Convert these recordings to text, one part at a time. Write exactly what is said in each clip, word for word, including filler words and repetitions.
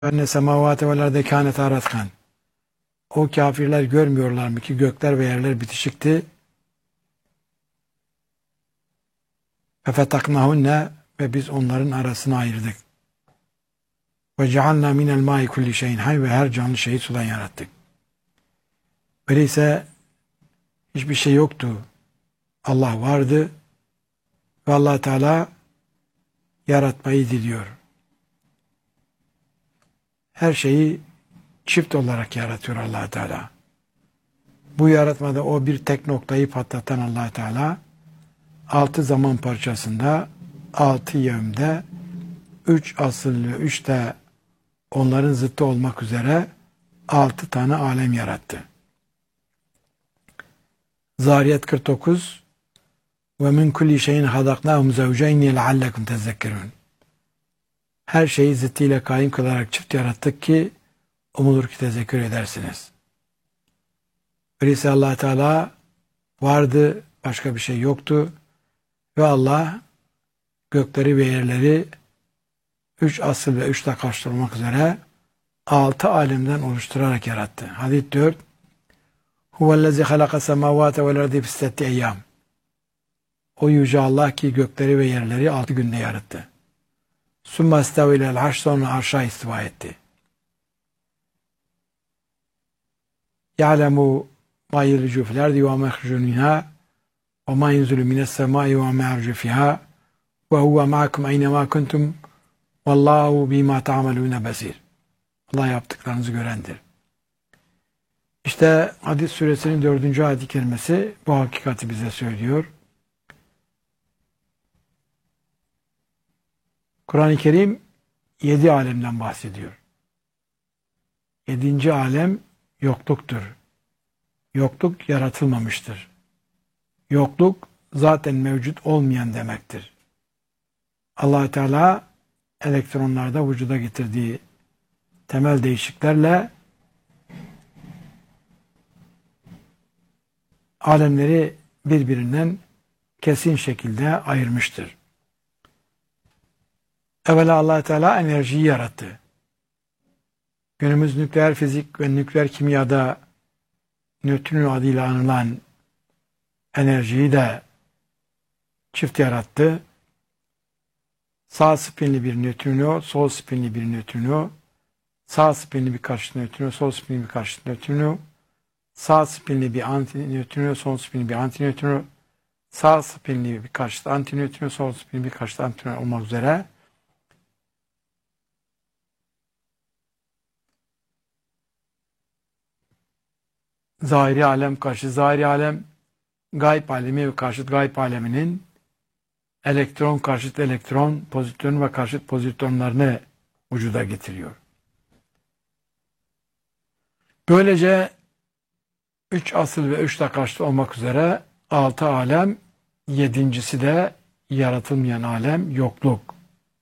Enne semavate vel arde kânet aratkan. O kafirler görmüyorlar mı ki gökler ve yerler bitişikti. Fefetaknahunne ve biz onların arasını ayırdık. Ve cealna minel mâi kulli şeyin hay ve her canlı şeyi sudan yarattık. Öyleyse hiçbir şey yoktu. Allah vardı ve Allah Teala yaratmayı diliyor. Her şeyi çift olarak yaratıyor Allah Teala. Bu yaratmada o bir tek noktayı patlatan Allah Teala altı zaman parçasında, altı yevmde, üç asıl ve üç de onların zıttı olmak üzere altı tane alem yarattı. Zariyat kırk dokuz ve min kulli şeyin hadaknahum zevceyni leallekum tezekkerun. Her şeyi zıttıyla kaim kılarak çift yarattık ki umulur ki tezekkür edersiniz. Öyleyse Allah Teala vardı, başka bir şey yoktu ve Allah gökleri ve yerleri üç asıl ve üç taşlı olmak üzere altı alemden oluşturarak yarattı. Hadis dört Huvellezî halaka semâvâte vel ardı fî sitteti eyyâm. O yüce Allah ki gökleri ve yerleri altı günde yarattı. Sümme istav ilel arş, sonra arşa istiva etti. Ya'lemu ma yeliju fil ardi ve ma yahrucu minhâ ve ma yenzulu mines semâi ve ma yercu fîhâ ve huve ma'akum eynemâ kuntum vallahu bima ta'malûne besîr. Allah yaptıklarınızı görendir. İşte Hadid suresinin dördüncü ayet-i kerimesi bu hakikati bize söylüyor. Kur'an-ı Kerim yedi alemden bahsediyor. Yedinci alem yokluktur. Yokluk yaratılmamıştır. Yokluk zaten mevcut olmayan demektir. Allah Teala elektronlarda vücuda getirdiği temel değişikliklerle alemleri birbirinden kesin şekilde ayırmıştır. Evvela Allah Teala enerjiyi yarattı. Günümüz nükleer fizik ve nükleer kimyada nötrino adıyla anılan enerjiyi de çift yarattı. Sağ spinli bir nötrino, sol spinli bir nötrino, sağ spinli bir karşıt nötrino, sol spinli bir karşıt nötrino, sağ spinli bir antinötrino, sol spinli bir antinötrino, sağ spinli bir karşıt antinötrino, sol spinli bir karşıt antinötrino olmak üzere zahiri alem karşı zahiri alem, gayb alemi ve karşıt gayb aleminin elektron karşıt elektron, pozitron ve karşıt pozitronlarını vücuda getiriyor. Böylece üç asıl ve üç taşlı olmak üzere altı alem, yedincisi de yaratılmayan alem, yokluk.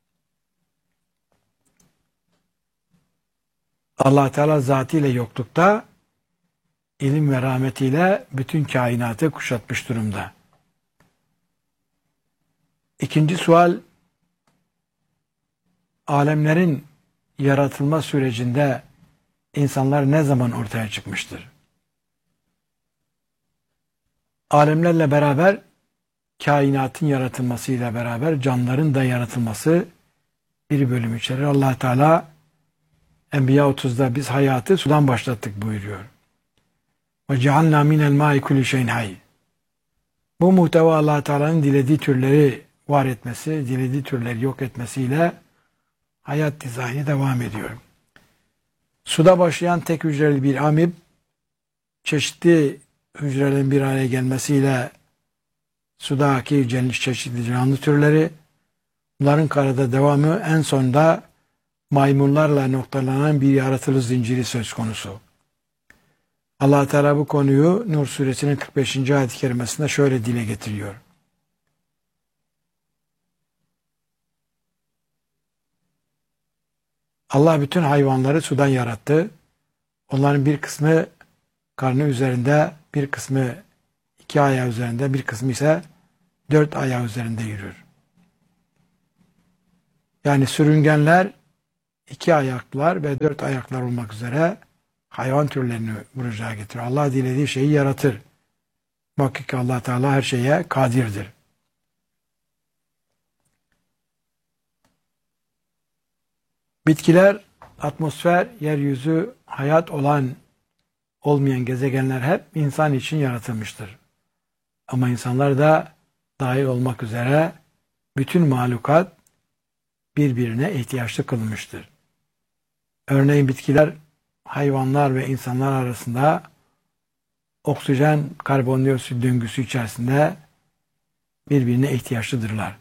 Allah Teala zatıyla yoklukta, ilim ve rahmetiyle bütün kainatı kuşatmış durumda. İkinci sual, alemlerin yaratılma sürecinde insanlar ne zaman ortaya çıkmıştır? Alemlerle beraber kainatın yaratılmasıyla beraber canlıların da yaratılması bir bölüm içerir. Allah Teala Enbiya otuzda biz hayatı sudan başlattık buyuruyor. Ve cealna minel ma'i kulli şeyin hayy. Bu muhteva Allah Teala'nın dilediği türleri var etmesi, dilediği türleri yok etmesiyle hayat dizaynı devam ediyor. Suda başlayan tek hücreli bir amib, çeşitli hücrelerin bir araya gelmesiyle sudaki çeşitli canlı türleri, bunların karada devamı, en sonunda maymunlarla noktalanan bir yaratılış zinciri söz konusu. Allah Teala bu konuyu Nur suresinin kırk beşinci ayet-i kerimesinde şöyle dile getiriyor. Allah bütün hayvanları sudan yarattı. Onların bir kısmı karnı üzerinde, bir kısmı iki ayağı üzerinde, bir kısmı ise dört ayağı üzerinde yürür. Yani sürüngenler iki ayaklılar ve dört ayaklar olmak üzere hayvan türlerini vuracağı getiriyor. Allah dilediği şeyi yaratır. Muhakkak ki Allah Teala her şeye kadirdir. Bitkiler, atmosfer, yeryüzü, hayat olan olmayan gezegenler hep insan için yaratılmıştır. Ama insanlar da dahil olmak üzere bütün mahlukat birbirine ihtiyaçlı kılınmıştır. Örneğin bitkiler, hayvanlar ve insanlar arasında oksijen, karbondioksit döngüsü içerisinde birbirine ihtiyaçlıdırlar.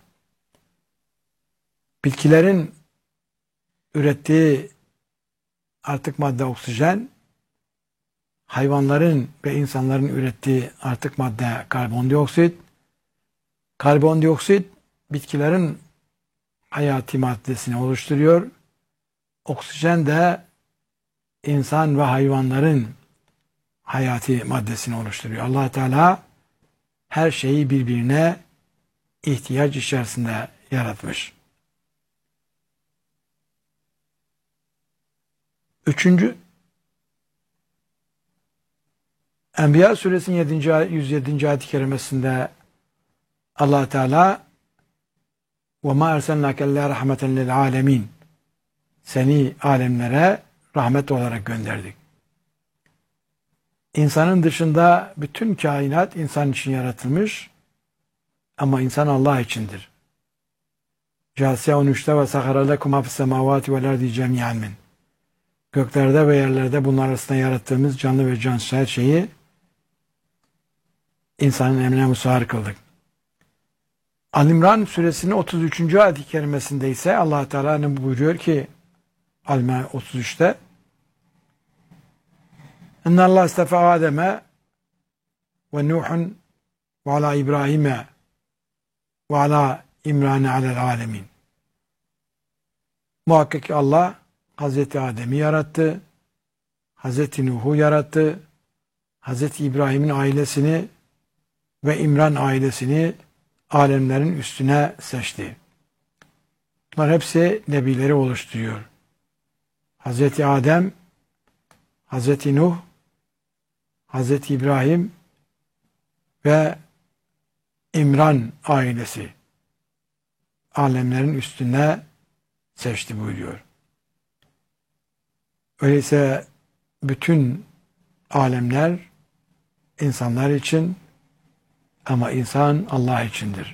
Bitkilerin ürettiği artık madde oksijen, hayvanların ve insanların ürettiği artık madde karbondioksit, karbondioksit bitkilerin hayati maddesini oluşturuyor, oksijen de insan ve hayvanların hayati maddesini oluşturuyor. Allah Teala her şeyi birbirine ihtiyaç içerisinde yaratmış. Üçüncü, Enbiya suresinin yedinci yüz yedinci ayet-i kerimesinde Allah Teala وَمَا اَرْسَلْنَاكَ اَلَّا رَحْمَةً لِلْعَالَمِينَ Seni alemlere rahmet olarak gönderdik. İnsanın dışında bütün kainat insan için yaratılmış ama insan Allah içindir. Câsiye on üçte ve sahara lekum hafis semavati vel ardi cemi'an min. Göklerde ve yerlerde bunlar arasında yarattığımız canlı ve cansız her şeyi insanın emrine musahhar kıldık. Al-İmran suresinin otuz üçüncü ayet-i kerimesinde ise Allah Teala ne buyuruyor ki Al-İmran otuz üçte İnna Allah istefa Adem'e ve Nuh'un ve ala İbrahim'e ve ala İmran'e alel alemin. Muhakkak ki Allah Hazreti Adem'i yarattı, Hazreti Nuh'u yarattı, Hazreti İbrahim'in ailesini ve İmran ailesini alemlerin üstüne seçti. Bunlar hepsi nebileri oluşturuyor. Hazreti Adem, Hazreti Nuh, Hazreti İbrahim ve İmran ailesi alemlerin üstüne seçti buyuruyor. Öyleyse bütün alemler insanlar için ama insan Allah içindir.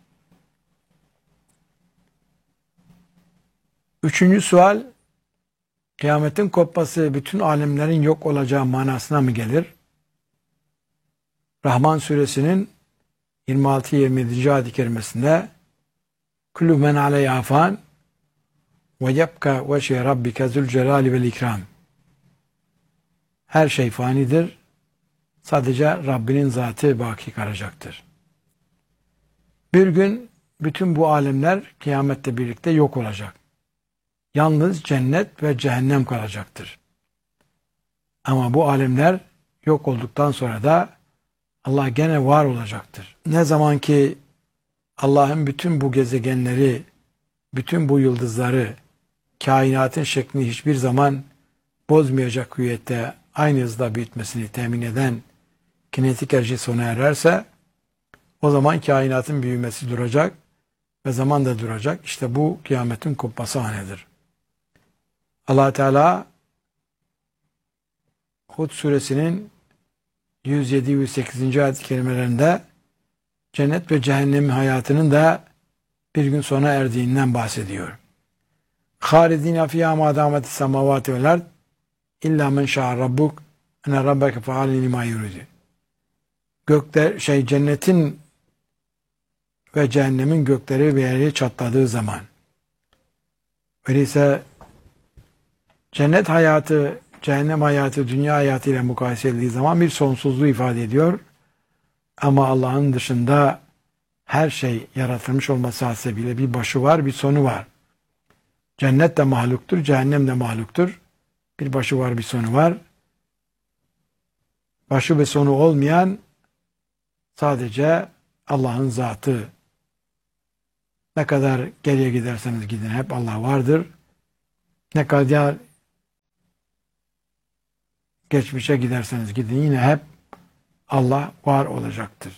Üçüncü sual, kıyametin kopması bütün alemlerin yok olacağı manasına mı gelir? Rahman suresinin yirmi altı yirmi yedi ayet-i kerimesinde kullu men aleyha fan ve yebka veşe rabbike zülcelali vel ikram. Her şey fanidir. Sadece Rabbinin zatı baki kalacaktır. Bir gün bütün bu alemler kıyamette birlikte yok olacak. Yalnız cennet ve cehennem kalacaktır. Ama bu alemler yok olduktan sonra da Allah gene var olacaktır. Ne zaman ki Allah'ın bütün bu gezegenleri, bütün bu yıldızları, kainatın şeklini hiçbir zaman bozmayacak hüviyette aynı hızda büyütmesini temin eden kinetik enerji sona ererse o zaman kainatın büyümesi duracak ve zaman da duracak. İşte bu kıyametin kopması anıdır. Allah Teala Hud suresinin yüz yedi yüz sekizinci ayet-i kerimelerinde cennet ve cehennem hayatının da bir gün sona erdiğinden bahsediyor. Halidine fîhâ mâ dâmetis semâvâti vel ard illâ men şâ'a rabbuk ene rabbeke feâlin limâ yuridu. Gökler şey cennetin ve cehennemin gökleri ve yeri çatladığı zaman. Öyleyse cennet hayatı, cehennem hayatı, dünya hayatı ile mukayese edildiği zaman bir sonsuzluğu ifade ediyor. Ama Allah'ın dışında her şey yaratılmış olması hasebiyle bir başı var, bir sonu var. Cennet de mahluktur, cehennem de mahluktur. Bir başı var, bir sonu var. Başı ve sonu olmayan sadece Allah'ın zatı. Ne kadar geriye giderseniz gidin hep Allah vardır. Ne kadar geçmişe giderseniz gidin yine hep Allah var olacaktır.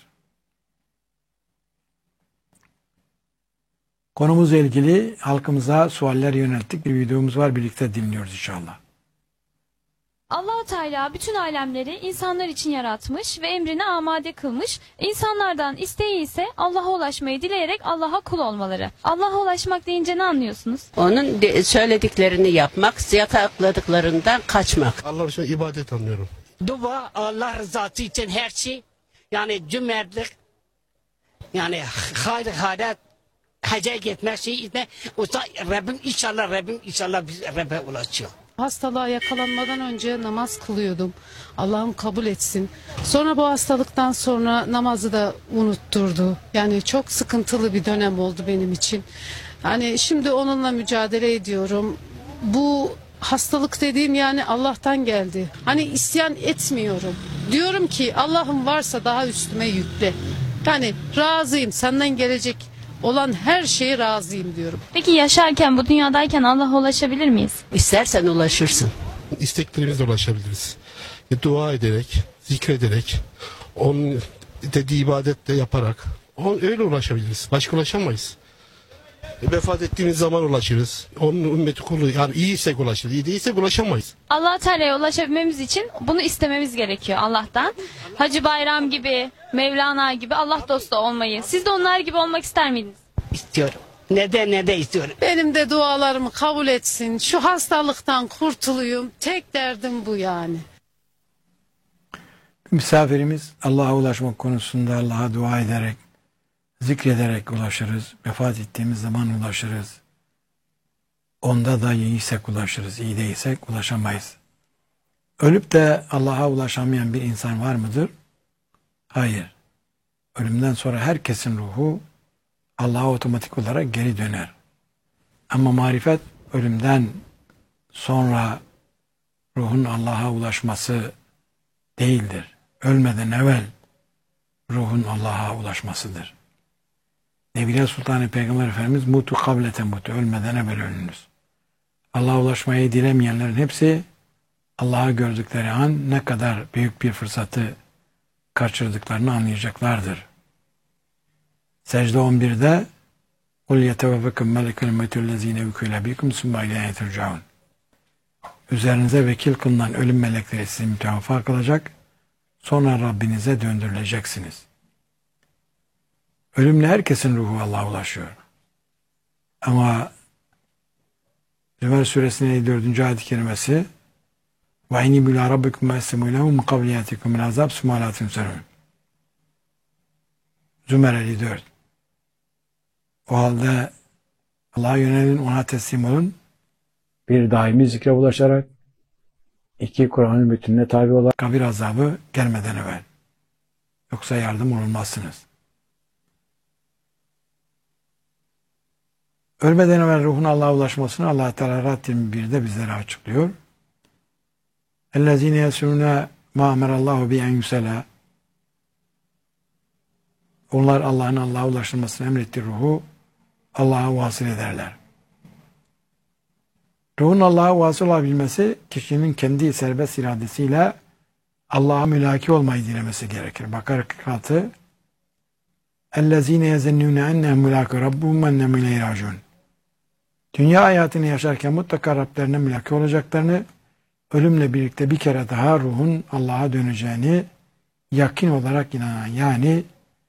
Konumuzla ilgili halkımıza sualler yönelttik. Bir videomuz var, birlikte dinliyoruz inşallah. Allah-u Teala bütün alemleri insanlar için yaratmış ve emrine amade kılmış. İnsanlardan isteği ise Allah'a ulaşmayı dileyerek Allah'a kul olmaları. Allah'a ulaşmak deyince ne anlıyorsunuz? Onun söylediklerini yapmak, yasakladıklarından kaçmak. Allah için ibadet anlıyorum. Dua, Allah rızası için her şey, yani cömertlik, yani hayır hayret, hacca gitmek şey işte, olsa Rabbim inşallah Rabbim inşallah biz Rabb'e ulaşıyor. Hastalığa yakalanmadan önce namaz kılıyordum. Allah'ım kabul etsin. Sonra bu hastalıktan sonra namazı da unutturdu. Yani çok sıkıntılı bir dönem oldu benim için. Yani şimdi onunla mücadele ediyorum. Bu hastalık dediğim yani Allah'tan geldi. Hani isyan etmiyorum. Diyorum ki Allah'ım varsa daha üstüme yükle. Yani razıyım, senden gelecek olan her şeye razıyım diyorum. Peki yaşarken, bu dünyadayken Allah'a ulaşabilir miyiz? İstersen ulaşırsın. İsteklerimizle ulaşabiliriz. E, dua ederek, zikrederek, onun dediği ibadetle yaparak, on, öyle ulaşabiliriz. Başka ulaşamayız. E, vefat ettiğimiz zaman ulaşırız. Onun ümmeti kulu, yani iyiysek ulaşırız. İyi değilsek ulaşamayız. Allah-u Teala'ya ulaşabilmemiz için bunu istememiz gerekiyor Allah'tan. Hacı Bayram gibi, Mevlana gibi Allah dostu olmayı. Siz de onlar gibi olmak ister miydiniz? İstiyorum. Neden ne de istiyorum. Benim de dualarımı kabul etsin. Şu hastalıktan kurtulayım. Tek derdim bu yani. Misafirimiz Allah'a ulaşmak konusunda Allah'a dua ederek, zikrederek ulaşırız. Vefat ettiğimiz zaman ulaşırız. Onda da iyiysek ulaşırız, iyi değilsek ulaşamayız. Ölüp de Allah'a ulaşamayan bir insan var mıdır? Hayır. Ölümden sonra herkesin ruhu Allah'a otomatik olarak geri döner. Ama marifet ölümden sonra ruhun Allah'a ulaşması değildir. Ölmeden evvel ruhun Allah'a ulaşmasıdır. Nebiler Sultanı Peygamber Efendimiz mutu kableten mutu, ölmeden evvel ölünüz. Allah'a ulaşmayı dilemeyenlerin hepsi Allah'ı gördükleri an ne kadar büyük bir fırsatı kaçırdıklarını anlayacaklardır. Secde on birde قُلْ يَتَوَفَّكُمْ مَلَكُ الْمَوْتِ الَّذ۪ينَ وُكِّلَ بِكُمْ ثُمَّ اِلَيْهِ تُرْجَعُونَ. Üzerinize vekil kılınan ölüm melekleri sizi mütevaffa kılacak, sonra Rabbinize döndürüleceksiniz. Ölümle herkesin ruhu Allah'a ulaşıyor. Ama Zümer suresinin dördüncü ayet-i kerimesi وَاِنِي بِلَا رَبِّكُمْ وَاَسْلَمُوا لَهُ مُقَبْلِيَاتِكُمْ الْعَذَابِ ثُمَّ لَا تُنْسَرُونَ. Zümer elli dört. O halde Allah'a yönelin, ona teslim olun. Bir, daimi zikre ulaşarak. İki, Kur'an'ın bütününe tabi olarak kabir azabı gelmeden evvel. Yoksa yardım olunmazsınız. Ölmeden evvel ruhun Allah'a ulaşmasını Allah Teala Ra'd yirmi birde bizlere açıklıyor. اَلَّذ۪ينَ يَسُرُونَ مَا اَمَرَ اللّٰهُ بِاَنْ يُسَلَى. Onlar Allah'ın Allah'a ulaşılmasını emrettiği ruhu Allah'a vasıl ederler. Ruhun Allah'a vasıl olabilmesi, kişinin kendi serbest iradesiyle Allah'a mülaki olmayı dilemesi gerekir. Bakara kırk altı اَلَّذ۪ينَ يَزَنُّونَ اَنَّهُمْ مُلَاقُ رَبُّهُمْ وَاَنَّهُمْ اِلَيْهِ رَاجِعُونَ. Dünya hayatını yaşarken mutlaka Rablerine mülaki olacaklarını, ölümle birlikte bir kere daha ruhun Allah'a döneceğini yakin olarak inanan, yani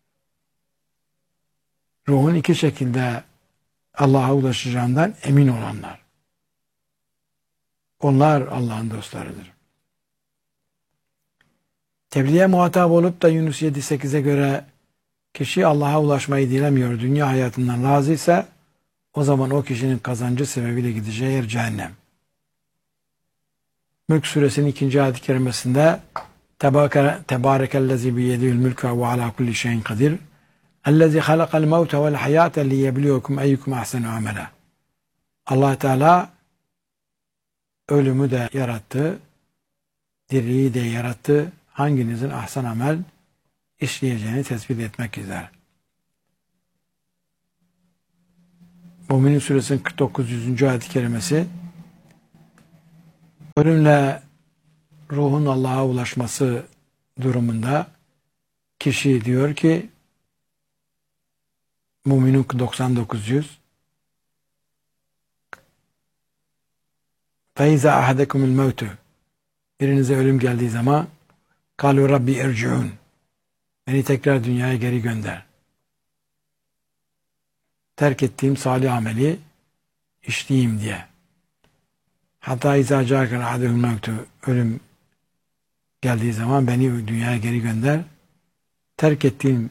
ruhun iki şekilde Allah'a ulaşacağından emin olanlar. Onlar Allah'ın dostlarıdır. Tebliğe muhatap olup da Yunus yedi sekize göre kişi Allah'a ulaşmayı dilemiyor, dünya hayatından razıysa, o zaman o kişinin kazancı sebebiyle gideceği yer cehennem. Mülk suresinin ikinci ayet-i kerimesinde Tebârekellezî biyedihül mülkü ve alâ kulli şeyin kadir ellezî halakal mevte vel hayâte liyebliyokum eyyukum ahsenu amela. Allah Teala ölümü de yarattı, diriliği de yarattı, hanginizin ahsen amel işleyeceğini tespit etmek üzere. Mü'minin suresinin kırk dokuz yüzüncü ayet-i kerimesi Ölümle ruhun Allah'a ulaşması durumunda kişi diyor ki Müminun doksan dokuz yüz فَاِذَا اَحَدَكُمُ الْمَوْتُ Birinize ölüm geldiği zaman قَالُوا Rabbi اِرْجِعُونَ Beni tekrar dünyaya geri gönder. Terk ettiğim salih ameli işleyeyim diye. Hatta اِذَا جَاكَ رَعَدُهُ الْمَوْتُ Ölüm geldiği zaman beni dünyaya geri gönder. Terk ettiğim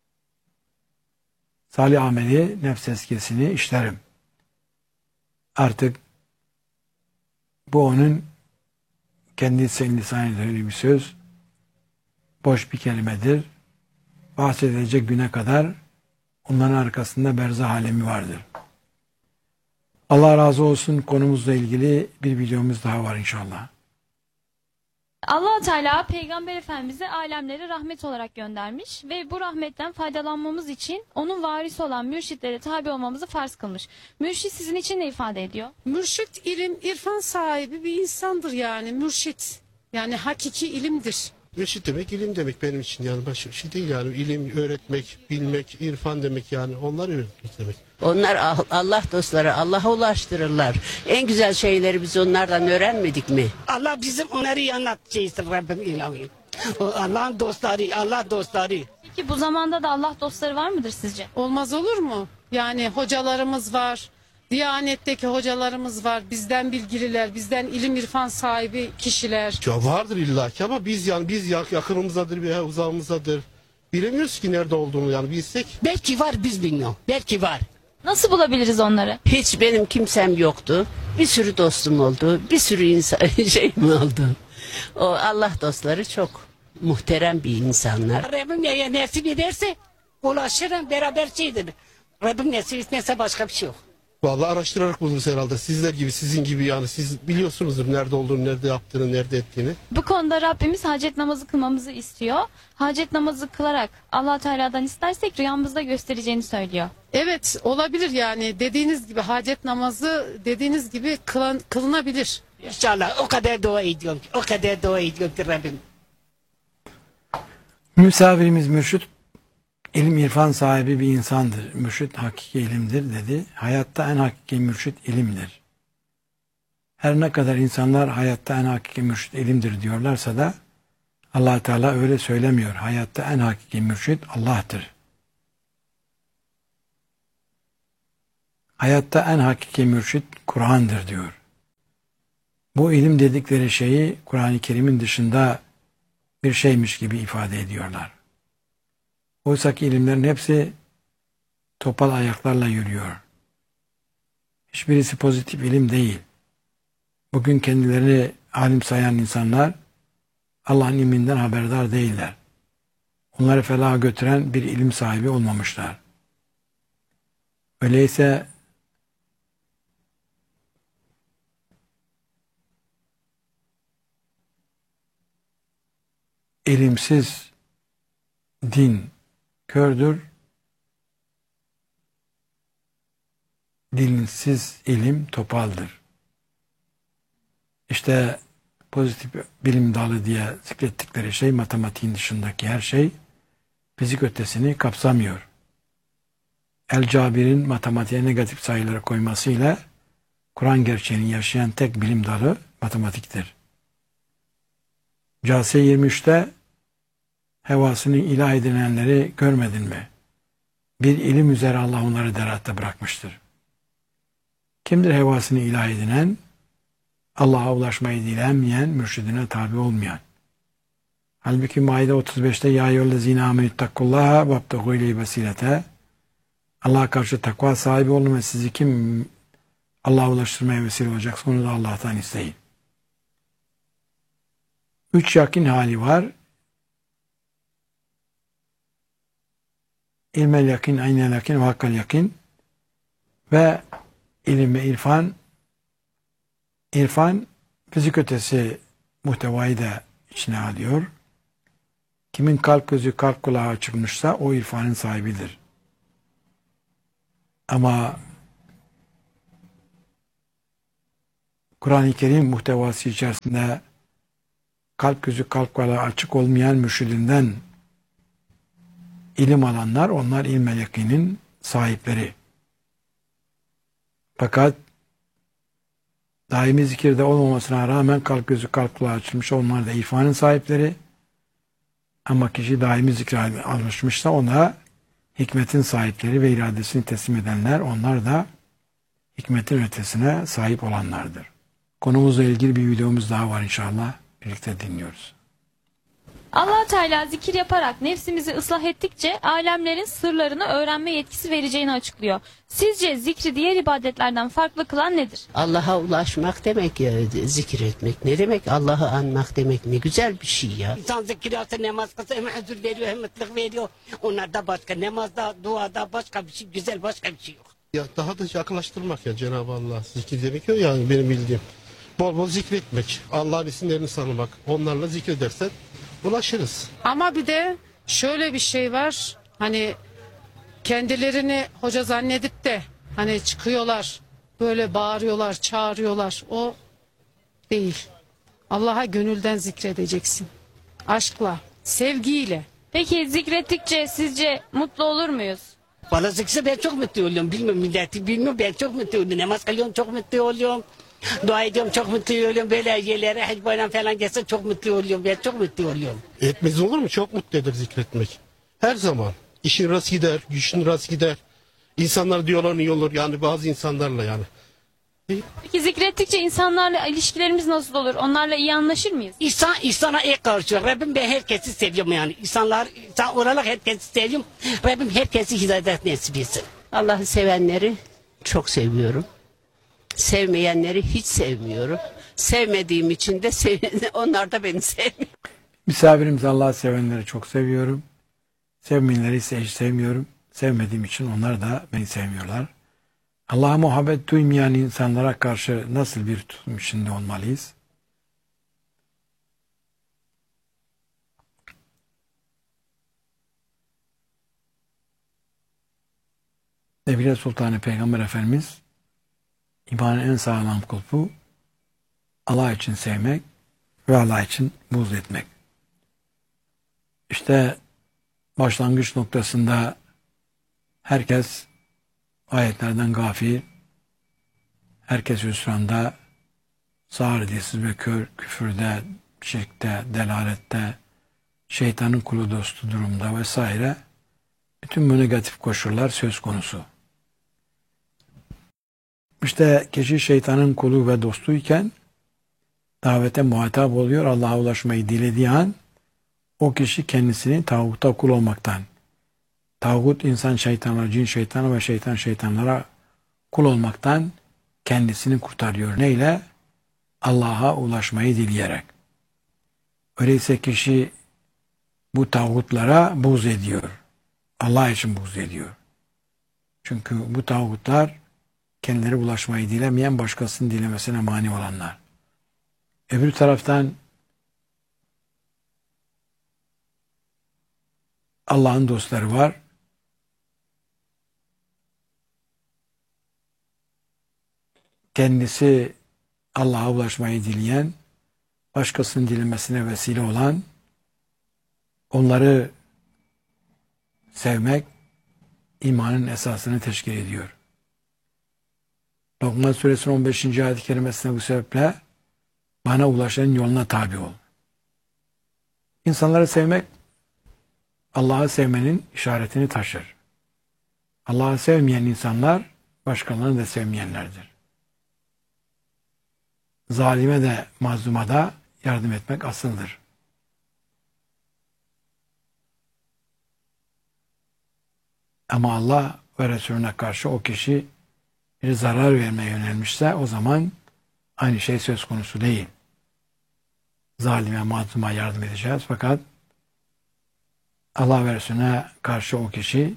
salih ameli, nefs eskisini işlerim. Artık bu onun kendisi lisanıyla öyle bir söz, boş bir kelimedir. Bahsedilecek güne kadar onların arkasında berzah alemi vardır. Allah razı olsun, konumuzla ilgili bir videomuz daha var inşallah. Allah Teala Peygamber Efendimiz'i alemlere rahmet olarak göndermiş ve bu rahmetten faydalanmamız için onun varisi olan mürşitlere tabi olmamızı farz kılmış. Mürşit sizin için ne ifade ediyor? Mürşit ilim, irfan sahibi bir insandır yani mürşit. Yani hakiki ilimdir. Mürşit demek ilim demek benim için, yani başka bir şey değil yani. İlim öğretmek, bilmek, irfan demek, yani onlar öğretmek demek. Onlar ah- Allah dostları, Allah'a ulaştırırlar. En güzel şeyleri biz onlardan öğrenmedik mi? Allah bizim onları iyi anlatacağız Rabbim ilahi. O Allah'ın dostları, Allah dostları. Peki bu zamanda da Allah dostları var mıdır sizce? Olmaz olur mu? Yani hocalarımız var. Diyanetteki hocalarımız var. Bizden bilgililer, bizden ilim irfan sahibi kişiler. Ya vardır illaki ama biz yani biz yak- yakınımızdadır veya uzağımızdadır. Bilemiyoruz ki nerede olduğunu, yani bilsek. Belki var, biz bilmiyoruz. Belki var. Nasıl bulabiliriz onları? Hiç benim kimsem yoktu. Bir sürü dostum oldu. Bir sürü insan şeyim oldu. O Allah dostları çok muhterem bir insanlar. Rabbim neye nasip ederse ulaşırım, beraber şeydir. Rabbim nasip etmezse başka bir şey yok. Vallahi araştırarak buluruz herhalde. Sizler gibi, sizin gibi, yani siz biliyorsunuzdur nerede olduğunu, nerede yaptığını, nerede ettiğini. Bu konuda Rabbimiz hacet namazı kılmamızı istiyor. Hacet namazı kılarak Allah Teala'dan istersek rüyamızda göstereceğini söylüyor. Evet olabilir yani dediğiniz gibi hacet namazı dediğiniz gibi kılan, kılınabilir. İnşallah o kadar dua ediyorum. O kadar dua ediyorum ki Rabbim. Misafirimiz mürşit, ilim irfan sahibi bir insandır. Mürşit hakiki ilimdir dedi. Hayatta en hakiki mürşit ilimdir. Her ne kadar insanlar hayatta en hakiki mürşit ilimdir diyorlarsa da Allah Teala öyle söylemiyor. Hayatta en hakiki mürşit Allah'tır. Hayatta en hakiki mürşit Kur'an'dır diyor. Bu ilim dedikleri şeyi Kur'an-ı Kerim'in dışında bir şeymiş gibi ifade ediyorlar. Oysa ki ilimlerin hepsi topal ayaklarla yürüyor. Hiçbirisi pozitif ilim değil. Bugün kendilerini alim sayan insanlar Allah'ın ilminden haberdar değiller. Onları felaha götüren bir ilim sahibi olmamışlar. Öyleyse ilimsiz din kördür, dinsiz ilim topaldır. İşte pozitif bilim dalı diye zikrettikleri şey, matematiğin dışındaki her şey fizik ötesini kapsamıyor. El-Cabir'in matematiğe negatif sayıları koymasıyla Kur'an gerçeğini yaşayan tek bilim dalı matematiktir. Case yirmi üçte hevasını ilah edinenleri görmedin mi? Bir ilim üzere Allah onları derahatta bırakmıştır. Kimdir hevasını ilah edinen? Allah'a ulaşmayı dilemeyen, mürşidine tabi olmayan. Halbuki Maide otuz beşte ya eyyühellezine amenüttakullaha vabtegu ileyhi vesilete, Allah'a karşı takva sahibi olun ve sizi kim Allah'a ulaştırmaya vesile olacak, onu da Allah'tan isteyin. Üç yakin hali var. İlmel yakin, aynel yakin ve hakkal yakin ve ilim ve irfan. İrfan fizik ötesi muhtevayı da içine alıyor. Kimin kalp gözü, kalp kulağı açılmışsa o irfanın sahibidir. Ama Kur'an-ı Kerim muhtevası içerisinde kalp gözü kalp kulağı açık olmayan mürşidinden ilim alanlar, onlar ilme yakinin sahipleri. Fakat daimi zikirde olmamasına rağmen kalp gözü kalp kulağı açılmış, onlar da irfanın sahipleri. Ama kişi daimi zikre alışmışsa ona hikmetin sahipleri ve iradesini teslim edenler, onlar da hikmetin ötesine sahip olanlardır. Konumuzla ilgili bir videomuz daha var inşallah. Birlikte dinliyoruz. Allah Teala zikir yaparak nefsimizi ıslah ettikçe alemlerin sırlarını öğrenme yetkisi vereceğini açıklıyor. Sizce zikri diğer ibadetlerden farklı kılan nedir? Allah'a ulaşmak demek ya, zikir etmek. Ne demek Allah'ı anmak demek, ne güzel bir şey ya. İnsan zikir yapsa namaz kılsa hem huzur veriyor hem mutluluk veriyor. Onlarda başka, namazda, duada başka bir şey, güzel başka bir şey yok. Ya daha da yaklaştırmak ya Cenab-ı Allah zikir demek o yani benim bildiğim. Bol bol zikretmek, Allah'ın isimlerini tanımak, onlarla zikredersen ulaşırız. Ama bir de şöyle bir şey var. Hani kendilerini hoca zannedip de hani çıkıyorlar, böyle bağırıyorlar, çağırıyorlar. O değil. Allah'a gönülden zikredeceksin. Aşkla, sevgiyle. Peki zikrettikçe sizce mutlu olur muyuz? Bana zikirse ben çok mutlu oluyorum. Bilmiyorum milleti bilmiyorum, ben çok mutlu oluyorum. Namaz kılıyorum, çok mutlu oluyorum. Dua ediyorum, çok mutlu oluyorum. Böyle yerlere hac bayram falan gelse çok mutlu oluyorum. Ben çok mutlu oluyorum. Etmez olur mu? Çok mutlu eder zikretmek. Her zaman. İşin rast gider, güçün rast gider. İnsanlar diyorlar iyi olur yani bazı insanlarla yani. Peki zikrettikçe insanlarla ilişkilerimiz nasıl olur? Onlarla iyi anlaşır mıyız? İnsan insana iyi karşılıyor. Rabbim ben herkesi seviyorum yani. İnsanlar, insan olarak herkesi seviyorum. Rabbim herkesi hidayet nasip etsin. Allah'ı sevenleri çok seviyorum. Sevmeyenleri hiç sevmiyorum. Sevmediğim için de sev onlar da beni sevmiyor. Misafirimiz Allah'ı sevenleri çok seviyorum. Sevmeyenleri ise hiç sevmiyorum. Sevmediğim için onlar da beni sevmiyorlar. Allah'a muhabbet duymayan insanlara karşı nasıl bir tutum içinde olmalıyız? Nebile Sultanı Peygamber Efendimiz imanın en sağlam kulpu Allah için sevmek ve Allah için buğz etmek. İşte başlangıç noktasında herkes ayetlerden gafil, herkes hüsranda, sağır dilsiz ve kör, küfürde, şirkte, delalette, şeytanın kulu dostu durumda vesaire bütün bu negatif koşullar söz konusu. İşte kişi şeytanın kulu ve dostuyken davete muhatap oluyor. Allah'a ulaşmayı dilediği an o kişi kendisini tağuta kul olmaktan, tağut insan şeytanlara, cin şeytanı ve şeytan şeytanlara kul olmaktan kendisini kurtarıyor. Neyle? Allah'a ulaşmayı dileyerek. Öyleyse kişi bu tağutlara buğz ediyor. Allah için buğz ediyor. Çünkü bu tağutlar kendileri ulaşmayı dilemeyen, başkasının dilemesine mani olanlar. Öbür taraftan Allah'ın dostları var. Kendisi Allah'a ulaşmayı dileyen, başkasının dilemesine vesile olan, onları sevmek imanın esasını teşkil ediyor. Lokman Suresinin on beşinci ayet-i kerimesine bu sebeple bana ulaşanın yoluna tabi ol. İnsanları sevmek Allah'ı sevmenin işaretini taşır. Allah'ı sevmeyen insanlar başkalarını da sevmeyenlerdir. Zalime de mazluma da yardım etmek asıldır. Ama Allah ve Resulüne karşı o kişi bir zarar vermeye yönelmişse o zaman aynı şey söz konusu değil. Zalime, mazluma yardım edeceğiz fakat Allah ve Resulüne karşı o kişi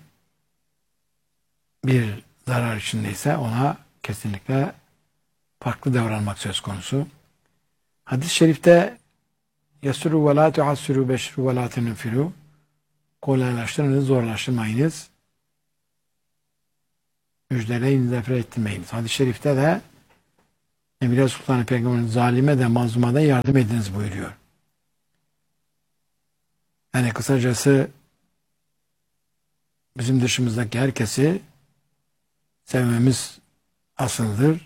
bir zarar içindeyse ona kesinlikle farklı davranmak söz konusu. Hadis-i şerifte yasuru ve la tuassiru beşru ve la tenfiru, kolaylaştırınız, zorlaştırmayınız, müjdeleyin, zafer ettirmeyiniz. Hadis-i şerifte de Enbiya Sultanı Peygamberimiz zalime de mazluma da yardım ediniz buyuruyor. Yani kısacası bizim dışımızdaki herkesi sevmemiz asıldır.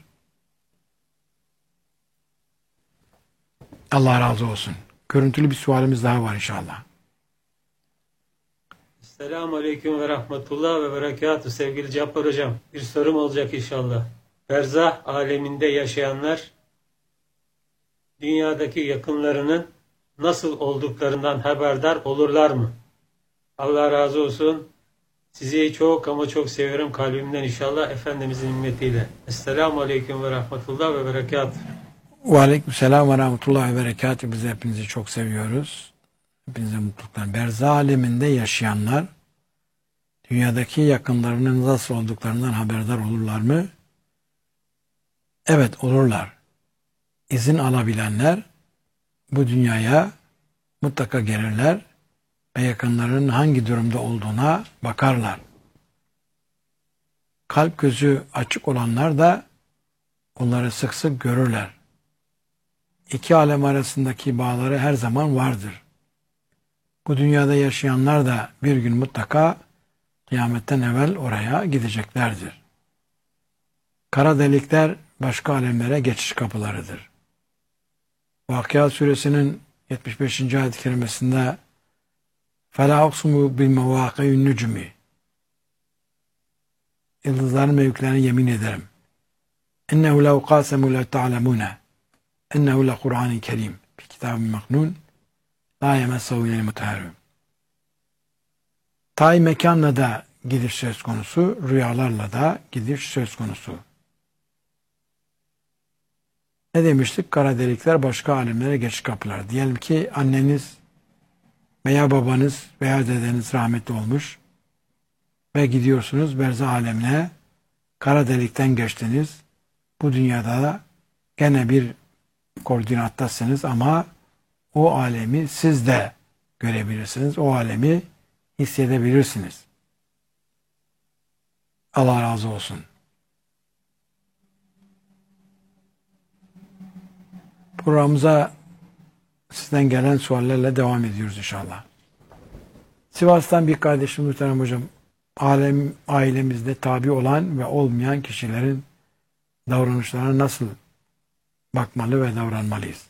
Allah razı olsun. Görüntülü bir sualimiz daha var inşallah. Selamun Aleyküm ve Rahmetullah ve Berekatuhu. Sevgili Cabbar Hocam, bir sorum olacak inşallah. Berzah aleminde yaşayanlar dünyadaki yakınlarının nasıl olduklarından haberdar olurlar mı? Allah razı olsun. Sizi çok ama çok seviyorum kalbimden inşallah Efendimizin nimmetiyle. Esselamu Aleyküm ve Rahmetullah ve Berekatuhu. Ve aleykümselam ve rahmetullahi ve berekatuhu. Biz hepinizi çok seviyoruz. Hepinize mutluluklar. Berzah aleminde yaşayanlar dünyadaki yakınlarının nasıl olduklarından haberdar olurlar mı? Evet, olurlar. İzin alabilenler bu dünyaya mutlaka gelirler ve yakınlarının hangi durumda olduğuna bakarlar. Kalp gözü açık olanlar da onları sık sık görürler. İki alem arasındaki bağları her zaman vardır. Bu dünyada yaşayanlar da bir gün mutlaka kıyametten evvel oraya gideceklerdir. Kara delikler başka alemlere geçiş kapılarıdır. Vakıa suresinin yetmiş beşinci ayet-i kerimesinde فَلَا اُقْسُمُ بِالْمَوَاقِعِ النُّجُمِ Yıldızların mevkilerine yemin ederim. اِنَّهُ لَوْ قَاسَمُوا لَوْ تَعْلَمُونَ اِنَّهُ لَقُرْآنٍ كَرِيمٍ فِي كِتَابٍ مَكْنُونَ لَا يَمَسَّهُ اِلَّا الْمُطَهَّرُونَ Tay mekanla da gidiş söz konusu, rüyalarla da gidiş söz konusu. Ne demiştik? Kara delikler başka alemlere geçiş kapılar. Diyelim ki anneniz veya babanız veya dedeniz rahmetli olmuş ve gidiyorsunuz berzah alemine, kara delikten geçtiniz. Bu dünyada da gene bir koordinattasınız ama o alemi siz de görebilirsiniz. O alemi hissedebilirsiniz. Allah razı olsun. Programımıza sizden gelen suallerle devam ediyoruz inşallah. Sivas'tan bir kardeşim muhterem hocam, alem, ailemizde tabi olan ve olmayan kişilerin davranışlarına nasıl bakmalı ve davranmalıyız?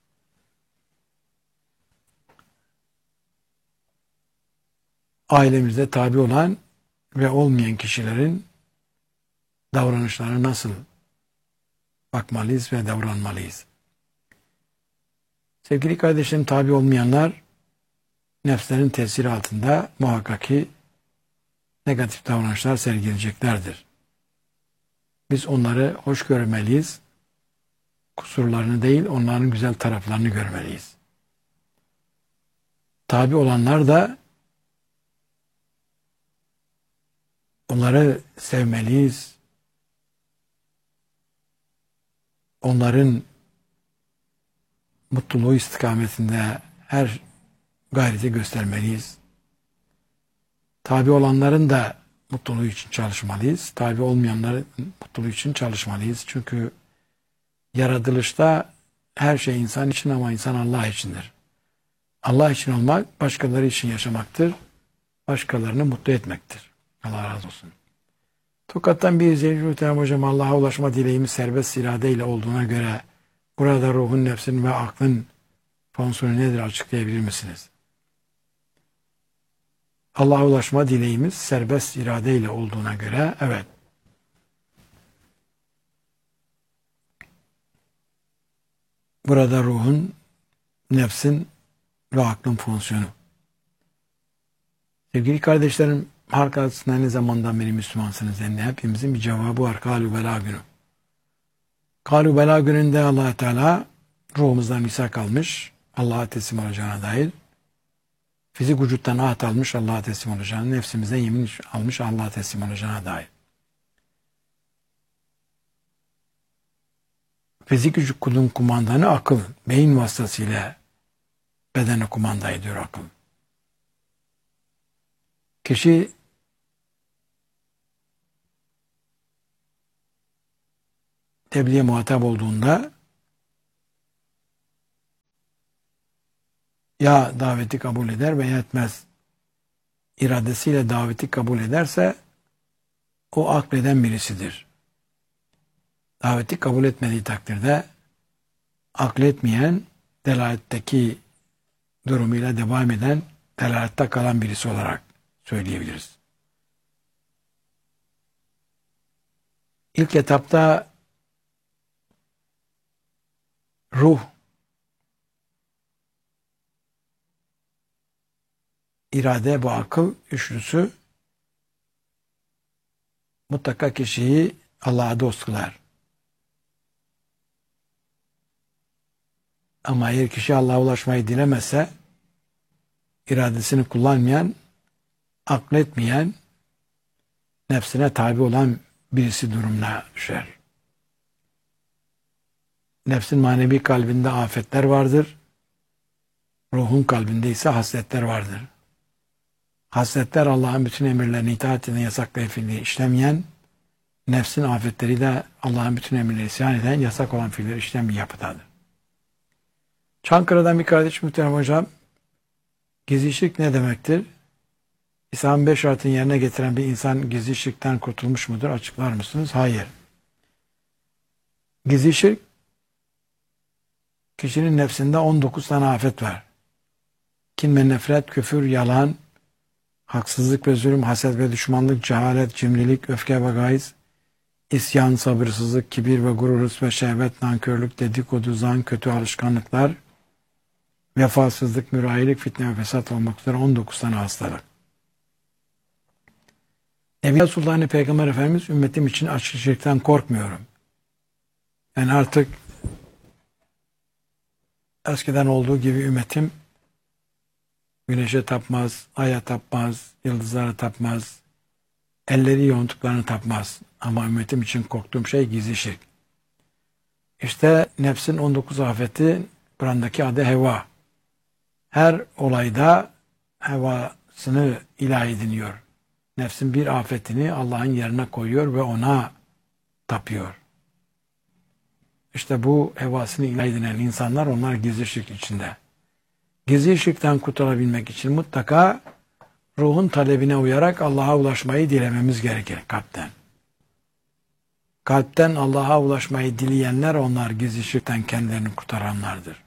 Ailemizde tabi olan ve olmayan kişilerin davranışlarına nasıl bakmalıyız ve davranmalıyız? Sevgili kardeşlerim, tabi olmayanlar nefslerin tesiri altında muhakkak ki negatif davranışlar sergileyeceklerdir. Biz onları hoş görmeliyiz. Kusurlarını değil, onların güzel taraflarını görmeliyiz. Tabi olanlar da onları sevmeliyiz. Onların mutluluğu istikametinde her gayreti göstermeliyiz. Tabi olanların da mutluluğu için çalışmalıyız. Tabi olmayanların mutluluğu için çalışmalıyız. Çünkü yaratılışta her şey insan için ama insan Allah içindir. Allah için olmak, başkaları için yaşamaktır. Başkalarını mutlu etmektir. Allah razı olsun. Tokat'tan bir izleyici muhterem hocam, Allah'a ulaşma dileğimiz serbest iradeyle olduğuna göre burada ruhun, nefsin ve aklın fonksiyonu nedir, açıklayabilir misiniz? Allah'a ulaşma dileğimiz serbest iradeyle olduğuna göre evet. Burada ruhun, nefsin ve aklın fonksiyonu. Sevgili kardeşlerim, halk arasında ne zamandan beri Müslümansınız yani hepimizin bir cevabı var. Kâlu belâ günü. Kâlu belâ gününde Allah Teala ruhumuzdan misak almış, Allah'a teslim olacağına dair. Fizik vücuttan ahd almış, Allah'a teslim olacağına, nefsimizden yemin almış, Allah'a teslim olacağına dair. Fizik vücudun kumandanı akıl, beyin vasıtasıyla bedene kumanda ediyor akıl. Kişi tebliğe muhatap olduğunda ya daveti kabul eder veya etmez. İradesiyle daveti kabul ederse o akleden birisidir. Daveti kabul etmediği takdirde akletmeyen, delaletteki durumuyla devam eden, delalette kalan birisi olarak söyleyebiliriz. İlk etapta ruh, irade ve akıl üçlüsü mutlaka kişiyi Allah'a dost kılar. Ama eğer kişi Allah'a ulaşmayı dilemezse, iradesini kullanmayan, akletmeyen, nefsine tabi olan birisi durumuna düşer. Nefsin manevi kalbinde afetler vardır. Ruhun kalbinde ise hasletler vardır. Hasletler Allah'ın bütün emirlerine itaat eden, yasaklı fiilleri işlemeyen, nefsin afetleri de Allah'ın bütün emirlerine isyan eden, yasak olan fiilleri işlemeyen yapıdadır. Çankırı'dan bir kardeş muhterem hocam, gizli şirk ne demektir? İslam'ın beş şartını yerine getiren bir insan gizli şirkten kurtulmuş mudur? Açıklar mısınız? Hayır. Gizli şirk, kişinin nefsinde on dokuz tane afet var. Kin ve nefret, küfür, yalan, haksızlık ve zulüm, haset ve düşmanlık, cehalet, cimrilik, öfke ve gayz, isyan, sabırsızlık, kibir ve gurur, hırs ve şehvet, nankörlük, dedikodu, zan, kötü alışkanlıklar, vefasızlık, mürahilik, fitne ve fesat olmak üzere on dokuz tane hastalık. Evliya Sultanı Peygamber Efendimiz ümmetim için açık şirkten korkmuyorum. Yani artık eskiden olduğu gibi ümmetim güneşe tapmaz, aya tapmaz, yıldızlara tapmaz, elleri yoğunluklarını tapmaz. Ama ümmetim için korktuğum şey gizli şirk. İşte nefsin on dokuz afeti, Kur'an'daki adı heva. Her olayda hevasını ilahi ediniyor. Nefsin bir afetini Allah'ın yerine koyuyor ve ona tapıyor. İşte bu hevasını ilahi edinen insanlar, onlar gizli şirk içinde. Gizli şirkten kurtulabilmek için mutlaka ruhun talebine uyarak Allah'a ulaşmayı dilememiz gerekir kalpten. Kalpten Allah'a ulaşmayı dileyenler, onlar gizli şirkten kendilerini kurtaranlardır.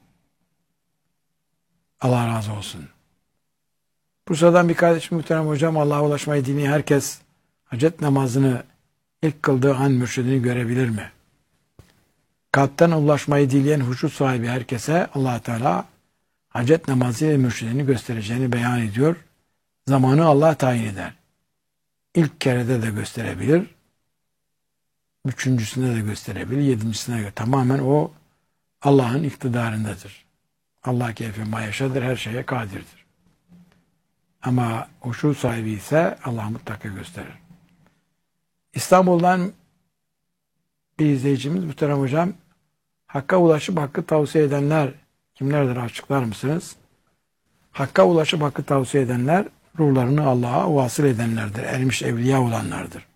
Allah razı olsun. Bursa'dan bir kardeşim muhterem hocam, Allah'a ulaşmayı dileyen herkes hacet namazını ilk kıldığı an mürşidini görebilir mi? Kalpten ulaşmayı dileyen huşu sahibi herkese Allah Teala hacet namazı ve mürşidini göstereceğini beyan ediyor. Zamanı Allah tayin eder. İlk kerede de gösterebilir. Üçüncüsünde de gösterebilir. Yedincisine göre. Tamamen o Allah'ın iktidarındadır. Allah keyfe mayaşadır. Her şeye kadirdir. Ama huşu sahibi ise Allah mutlaka gösterir. İstanbul'dan bir izleyicimiz muhterem hocam, Hakka ulaşıp hakkı tavsiye edenler kimlerdir, açıklar mısınız? Hakka ulaşıp hakkı tavsiye edenler ruhlarını Allah'a vasıl edenlerdir. Ermiş evliya olanlardır.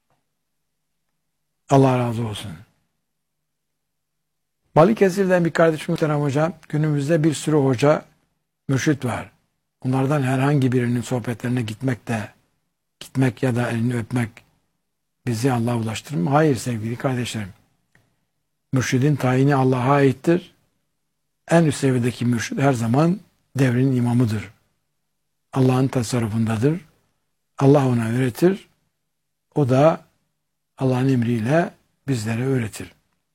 Allah razı olsun. Balıkesir'den bir kardeşim muhterem hocam, günümüzde bir sürü hoca, mürşit var. Bunlardan herhangi birinin sohbetlerine gitmek de, gitmek ya da elini öpmek bizi Allah'a ulaştırır mı? Hayır sevgili kardeşlerim. Mürşidin tayini Allah'a aittir. En üst seviyedeki mürşid her zaman devrin imamıdır. Allah'ın tasarrufundadır. Allah ona öğretir. O da Allah'ın emriyle bizlere öğretir.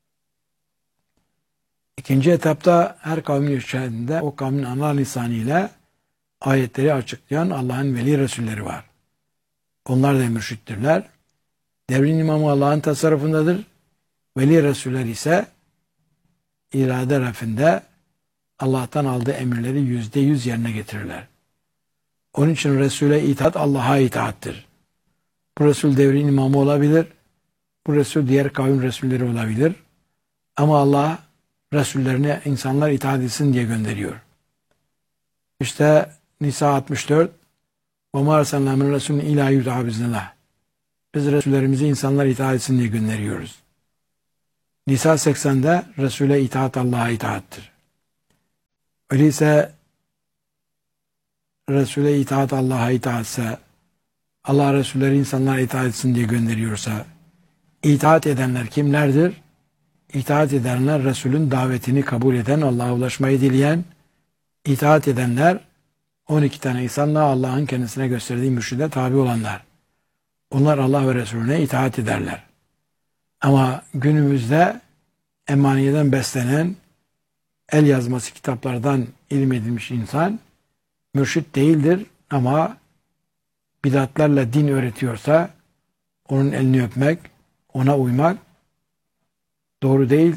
İkinci etapta her kavmin içerisinde o kavmin ana lisanıyla ayetleri açıklayan Allah'ın veli resulleri var. Onlar da mürşittirler. Devrin imamı Allah'ın tasarrufundadır. Veli resuller ise irade rafinde Allah'tan aldığı emirleri yüzde yüz yerine getirirler. Onun için Resul'e itaat Allah'a itaattir. Bu Resul devrin imamı olabilir. Bu Resul diğer kavim Resulleri olabilir. Ama Allah Resullerine insanlar itaat etsin diye gönderiyor. İşte Nisa altmış dört وَمَا أَرْسَلْنَا مِنْ رَسُولٍ اِلَٰا يُدْعَى بِإِذْنِ اللّٰهِ Biz Resullerimizi insanlar itaat etsin diye gönderiyoruz. Nisa seksende Resul'e itaat Allah'a itaattir. Öyleyse Resul'e itaat Allah'a itaatse, Allah Resulleri insanlara itaat etsin diye gönderiyorsa, itaat edenler kimlerdir? İtaat edenler Resul'ün davetini kabul eden, Allah'a ulaşmayı dileyen, itaat edenler on iki tane insanla Allah'ın kendisine gösterdiği mürşide tabi olanlar. Onlar Allah ve Resulüne itaat ederler. Ama günümüzde emaniyeden beslenen, el yazması kitaplardan ilim edilmiş insan mürşit değildir ama bidatlerle din öğretiyorsa onun elini öpmek, ona uymak doğru değil.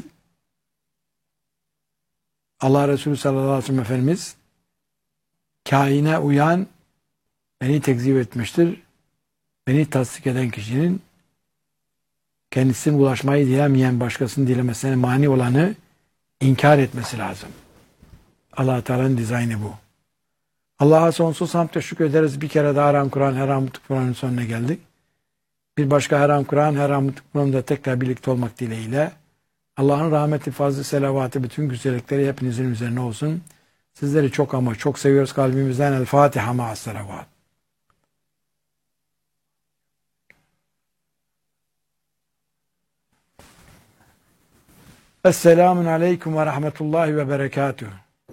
Allah Resulü sallallahu aleyhi ve sellem Efendimiz kaine uyan beni tekzip etmiştir. Beni tasdik eden kişinin kendisine ulaşmayı dilemeyen başkasının dilemesine mani olanı inkar etmesi lazım. Allah Teala'nın dizaynı bu. Allah'a sonsuz hamd teşekkür ederiz. Bir kere daha Haram Kur'an, Haram Mutluluk Kur'an'ın sonuna geldik. Bir başka Haram Kur'an, Haram Mutluluk Kur'an'da tekrar birlikte olmak dileğiyle Allah'ın rahmeti, fazlı, selavatı, bütün güzellikleri hepinizin üzerine olsun. Sizleri çok ama çok seviyoruz kalbimizden. El Fatiha ma'as selavat. Esselamun aleyküm ve rahmetullahi ve berekatuhu.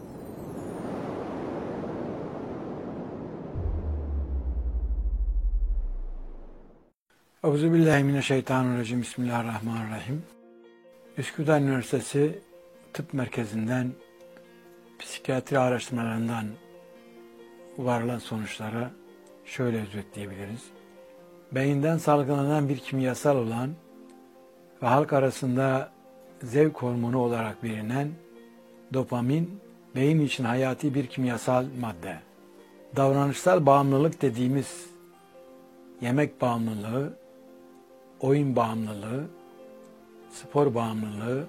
Euzubillahimineşşeytanirracim. Bismillahirrahmanirrahim. Üsküdar Üniversitesi Tıp Merkezi'nden psikiyatri araştırmalarından varılan sonuçlara şöyle özetleyebiliriz. Beyinden salgılanan bir kimyasal olan ve halk arasında zevk hormonu olarak bilinen dopamin, beyin için hayati bir kimyasal madde. Davranışsal bağımlılık dediğimiz yemek bağımlılığı, oyun bağımlılığı, spor bağımlılığı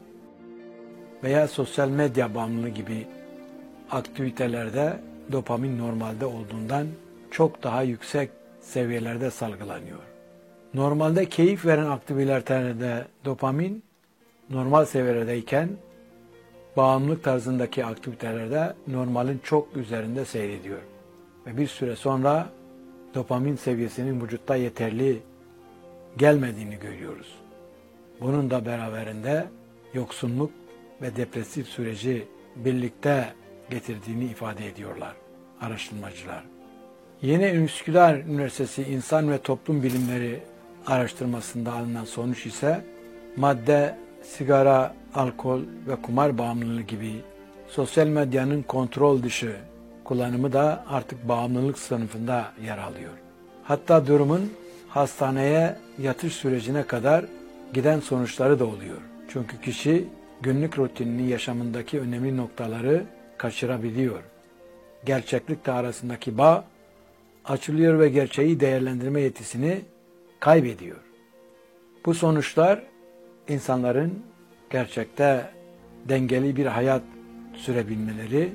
veya sosyal medya bağımlılığı gibi aktivitelerde dopamin normalde olduğundan çok daha yüksek seviyelerde salgılanıyor. Normalde keyif veren aktivitelerde dopamin normal seviyelerdeyken bağımlılık tarzındaki aktivitelerde normalin çok üzerinde seyrediyor. Ve bir süre sonra dopamin seviyesinin vücutta yeterli gelmediğini görüyoruz. Bunun da beraberinde yoksunluk ve depresif süreci birlikte getirdiğini ifade ediyorlar araştırmacılar. Yeni Üsküdar Üniversitesi İnsan ve Toplum Bilimleri araştırmasında alınan sonuç ise madde, sigara, alkol ve kumar bağımlılığı gibi sosyal medyanın kontrol dışı kullanımı da artık bağımlılık sınıfında yer alıyor. Hatta durumun hastaneye yatış sürecine kadar giden sonuçları da oluyor. Çünkü kişi günlük rutinini, yaşamındaki önemli noktaları kaçırabiliyor. Gerçeklikle arasındaki bağ açılıyor ve gerçeği değerlendirme yetisini kaybediyor. Bu sonuçlar insanların gerçekte dengeli bir hayat sürebilmeleri,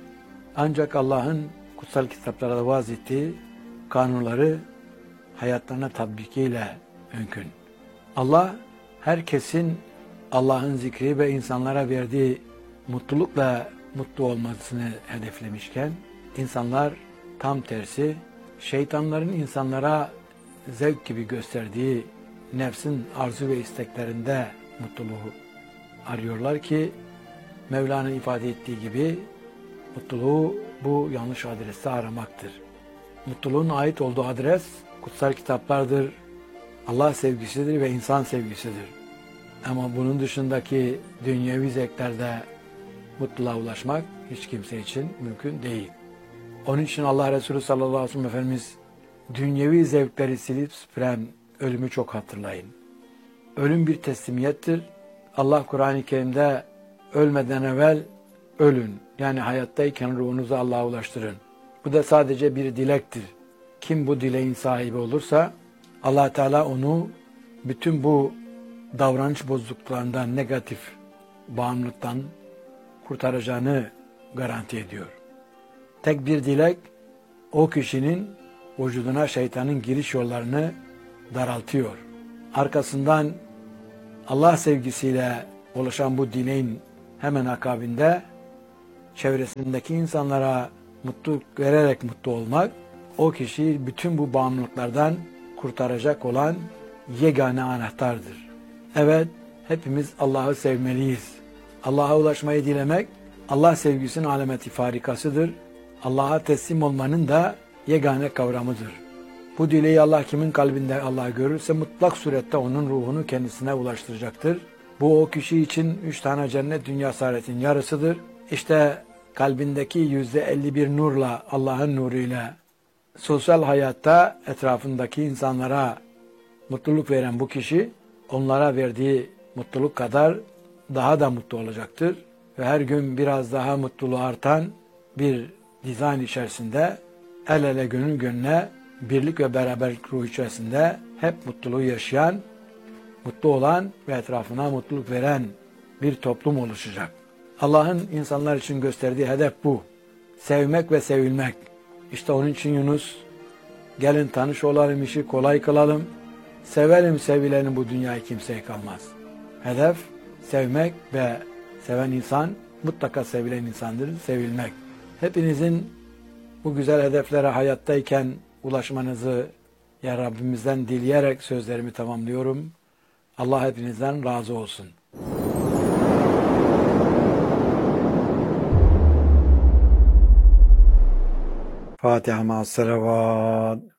ancak Allah'ın kutsal kitaplarda vaz ettiği kanunları hayatlarına tatbikiyle mümkün. Allah herkesin Allah'ın zikri ve insanlara verdiği mutlulukla mutlu olmasını hedeflemişken, insanlar tam tersi şeytanların insanlara zevk gibi gösterdiği nefsin arzu ve isteklerinde mutluluğu arıyorlar ki Mevla'nın ifade ettiği gibi mutluluğu bu yanlış adreste aramaktır. Mutluluğun ait olduğu adres kutsal kitaplardır, Allah sevgisidir ve insan sevgisidir. Ama bunun dışındaki dünyevi zevklerde mutluluğa ulaşmak hiç kimse için mümkün değil. Onun için Allah Resulü sallallahu aleyhi ve sellem Efendimiz dünyevi zevkleri silip süpüren ölümü çok hatırlayın. Ölüm bir teslimiyettir. Allah Kur'an-ı Kerim'de ölmeden evvel ölün. Yani hayattayken ruhunuzu Allah'a ulaştırın. Bu da sadece bir dilektir. Kim bu dileğin sahibi olursa Allah Teala onu bütün bu davranış bozukluklarından, negatif bağımlılıktan kurtaracağını garanti ediyor. Tek bir dilek o kişinin vücuduna şeytanın giriş yollarını daraltıyor. Arkasından Allah sevgisiyle oluşan bu dileğin hemen akabinde çevresindeki insanlara mutluluk vererek mutlu olmak, o kişiyi bütün bu bağımlılıklardan kurtaracak olan yegane anahtardır. Evet, hepimiz Allah'ı sevmeliyiz. Allah'a ulaşmayı dilemek, Allah sevgisinin alameti farikasıdır. Allah'a teslim olmanın da yegane kavramıdır. Bu dileği Allah kimin kalbinde Allah görürse mutlak surette onun ruhunu kendisine ulaştıracaktır. Bu o kişi için üç tane cennet dünya saadetin yarısıdır. İşte kalbindeki yüzde elli bir nurla, Allah'ın nuruyla sosyal hayatta etrafındaki insanlara mutluluk veren bu kişi, onlara verdiği mutluluk kadar daha da mutlu olacaktır. Ve her gün biraz daha mutluluğu artan bir dizayn içerisinde, el ele gönül gönüle, birlik ve beraberlik ruhu içerisinde hep mutluluğu yaşayan, mutlu olan ve etrafına mutluluk veren bir toplum oluşacak. Allah'ın insanlar için gösterdiği hedef bu. Sevmek ve sevilmek. İşte onun için Yunus, gelin tanış olalım, işi kolay kılalım, sevelim sevilenin bu dünyayı kimseye kalmaz. Hedef sevmek ve seven insan mutlaka sevilen insandır, sevilmek. Hepinizin bu güzel hedeflere hayattayken ulaşmanızı ya Rabbimizden dileyerek sözlerimi tamamlıyorum. Allah hepinizden razı olsun. Fatiha ma'as salavat.